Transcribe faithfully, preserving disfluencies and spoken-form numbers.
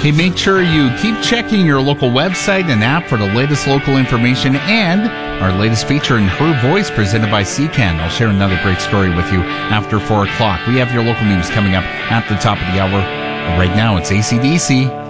Hey, make sure you keep checking your local website and app for the latest local information and our latest feature in Her Voice presented by C CAN. I'll share another great story with you after four o'clock. We have your local news coming up at the top of the hour. Right now, it's A C D C.